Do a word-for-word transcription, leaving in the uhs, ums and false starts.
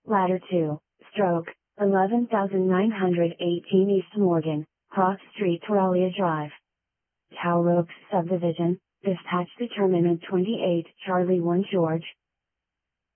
Ladder two, stroke, eleven thousand nine hundred eighteen East Morgan, Cross Street, Toralia Drive. Tower Oaks Subdivision, Dispatch Determinant twenty-eight Charlie one George,